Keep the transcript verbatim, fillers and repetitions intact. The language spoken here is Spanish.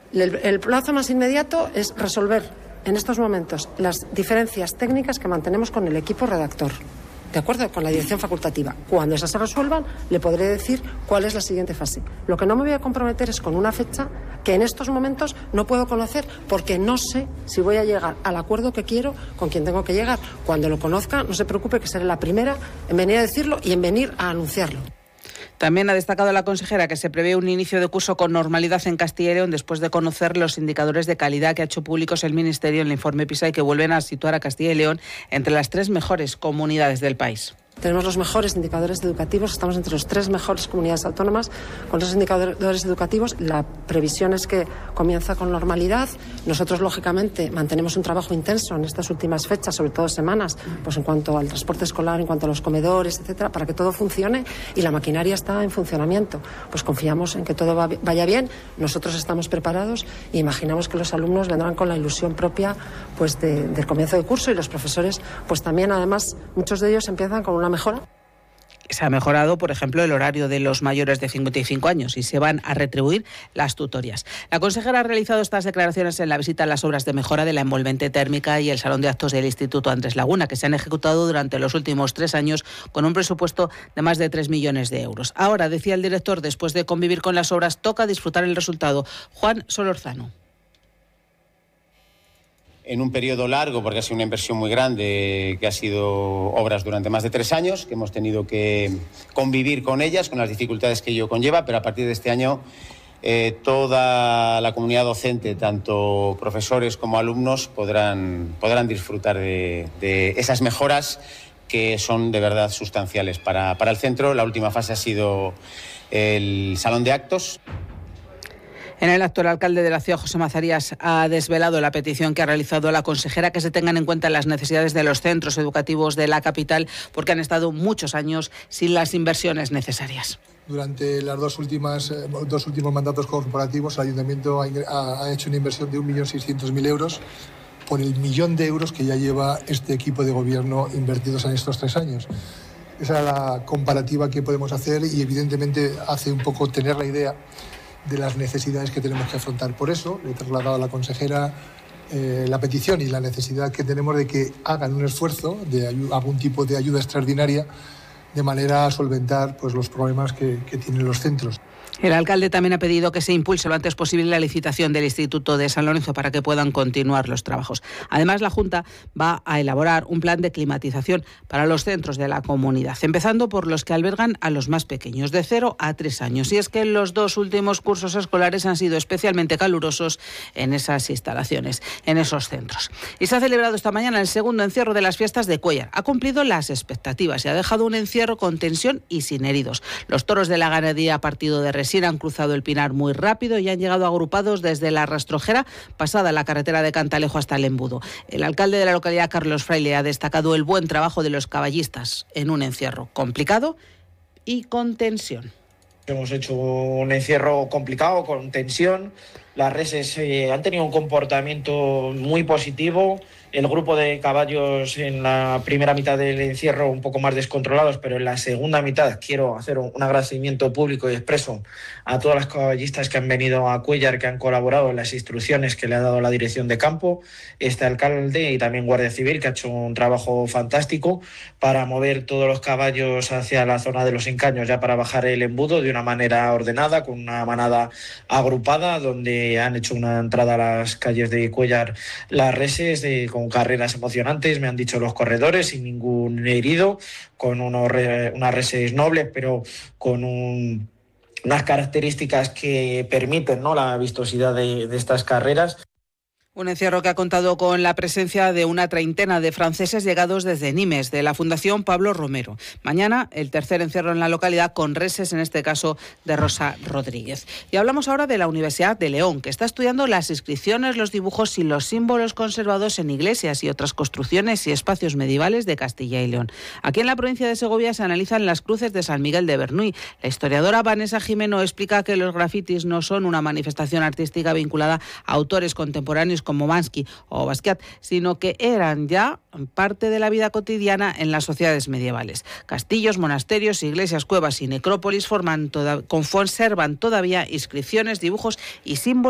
El, el plazo más inmediato es resolver en estos momentos las diferencias técnicas que mantenemos con el equipo redactor, de acuerdo con la dirección facultativa. Cuando esas se resuelvan, le podré decir cuál es la siguiente fase. Lo que no me voy a comprometer es con una fecha que en estos momentos no puedo conocer, porque no sé si voy a llegar al acuerdo que quiero con quien tengo que llegar. Cuando lo conozca, no se preocupe, que seré la primera en venir a decirlo y en venir a anunciarlo. También ha destacado la consejera que se prevé un inicio de curso con normalidad en Castilla y León después de conocer los indicadores de calidad que ha hecho públicos el Ministerio en el informe PISA y que vuelven a situar a Castilla y León entre las tres mejores comunidades del país. Tenemos los mejores indicadores educativos, estamos entre las tres mejores comunidades autónomas con los indicadores educativos. La previsión es que comienza con normalidad. Nosotros, lógicamente, mantenemos un trabajo intenso en estas últimas fechas, sobre todo semanas, pues en cuanto al transporte escolar, en cuanto a los comedores, etcétera, para que todo funcione, y la maquinaria está en funcionamiento. Pues confiamos en que todo va, vaya bien. Nosotros estamos preparados e imaginamos que los alumnos vendrán con la ilusión propia, pues de, del comienzo de curso, y los profesores, pues también, además, muchos de ellos empiezan con una mejora. Se ha mejorado, por ejemplo, el horario de los mayores de cincuenta y cinco años y se van a retribuir las tutorías. La consejera ha realizado estas declaraciones en la visita a las obras de mejora de la envolvente térmica y el salón de actos del Instituto Andrés Laguna, que se han ejecutado durante los últimos tres años con un presupuesto de más de tres millones de euros. Ahora, decía el director, después de convivir con las obras, toca disfrutar el resultado. Juan Solorzano. En un periodo largo, porque ha sido una inversión muy grande, que ha sido obras durante más de tres años, que hemos tenido que convivir con ellas, con las dificultades que ello conlleva, pero a partir de este año eh, toda la comunidad docente, tanto profesores como alumnos, podrán, podrán disfrutar de, de esas mejoras que son de verdad sustanciales para, para el centro. La última fase ha sido el salón de actos. En el acto, el alcalde de la ciudad, José Mazarías, ha desvelado la petición que ha realizado la consejera, que se tengan en cuenta las necesidades de los centros educativos de la capital, porque han estado muchos años sin las inversiones necesarias. Durante las dos últimas dos últimos mandatos corporativos, el ayuntamiento ha, ha hecho una inversión de un millón seiscientos mil euros por el millón de euros que ya lleva este equipo de gobierno invertidos en estos tres años. Esa es la comparativa que podemos hacer y evidentemente hace un poco tener la idea de las necesidades que tenemos que afrontar. Por eso le he trasladado a la consejera eh, la petición y la necesidad que tenemos de que hagan un esfuerzo de ayuda, algún tipo de ayuda extraordinaria, de manera a solventar pues, los problemas que, que tienen los centros. El alcalde también ha pedido que se impulse lo antes posible la licitación del Instituto de San Lorenzo para que puedan continuar los trabajos. Además, la Junta va a elaborar un plan de climatización para los centros de la comunidad, empezando por los que albergan a los más pequeños, de cero a tres años. Y es que los dos últimos cursos escolares han sido especialmente calurosos en esas instalaciones, en esos centros. Y se ha celebrado esta mañana el segundo encierro de las fiestas de Cuéllar. Ha cumplido las expectativas y ha dejado un encierro con tensión y sin heridos. Los toros de la ganadería partido de Resina han cruzado el Pinar muy rápido y han llegado agrupados desde la Rastrojera, pasada la carretera de Cantalejo hasta el Embudo. El alcalde de la localidad, Carlos Fraile, ha destacado el buen trabajo de los caballistas en un encierro complicado y con tensión. Hemos hecho un encierro complicado, con tensión. Las reses eh, han tenido un comportamiento muy positivo. El grupo de caballos en la primera mitad del encierro un poco más descontrolados, pero en la segunda mitad quiero hacer un agradecimiento público y expreso a todas las caballistas que han venido a Cuéllar, que han colaborado en las instrucciones que le ha dado la dirección de campo, este alcalde y también Guardia Civil, que ha hecho un trabajo fantástico para mover todos los caballos hacia la zona de los encaños, ya para bajar el embudo de una manera ordenada, con una manada agrupada, donde han hecho una entrada a las calles de Cuéllar las reses de, con carreras emocionantes, me han dicho los corredores, sin ningún herido, con unos re, unas reses nobles, pero con un, unas características que permiten, ¿no?, la vistosidad de, de estas carreras. Un encierro que ha contado con la presencia de una treintena de franceses llegados desde Nimes, de la Fundación Pablo Romero. Mañana, el tercer encierro en la localidad, con reses, en este caso, de Rosa Rodríguez. Y hablamos ahora de la Universidad de León, que está estudiando las inscripciones, los dibujos y los símbolos conservados en iglesias y otras construcciones y espacios medievales de Castilla y León. Aquí en la provincia de Segovia se analizan las cruces de San Miguel de Bernuy. La historiadora Vanessa Jimeno explica que los grafitis no son una manifestación artística vinculada a autores contemporáneos como Mansky o Basquiat, sino que eran ya parte de la vida cotidiana en las sociedades medievales. Castillos, monasterios, iglesias, cuevas y necrópolis forman toda, conservan todavía inscripciones, dibujos y símbolos